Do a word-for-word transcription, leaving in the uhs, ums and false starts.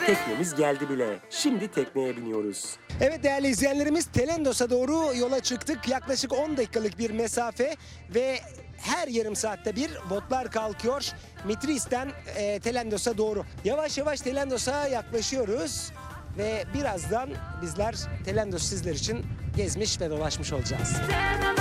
Teknemiz geldi bile. Şimdi tekneye biniyoruz. Evet değerli izleyenlerimiz, Telendos'a doğru yola çıktık. Yaklaşık on dakikalık bir mesafe ve her yarım saatte bir botlar kalkıyor. Mitris'ten e, Telendos'a doğru. Yavaş yavaş Telendos'a yaklaşıyoruz. Ve birazdan bizler Telendos sizler için gezmiş ve dolaşmış olacağız.